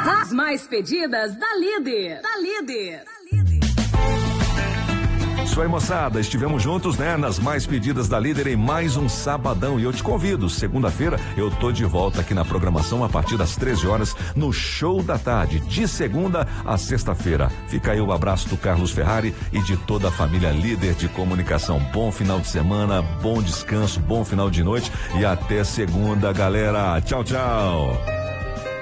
As mais pedidas da Líder. Isso aí, moçada, estivemos juntos, né, nas mais pedidas da Líder em mais um sabadão e eu te convido, segunda-feira eu tô de volta aqui na programação a partir das 13 horas no Show da Tarde, de segunda a sexta-feira. Fica aí o abraço do Carlos Ferrari e de toda a família Líder de Comunicação. Bom final de semana, bom descanso, bom final de noite e até segunda, galera. Tchau, tchau.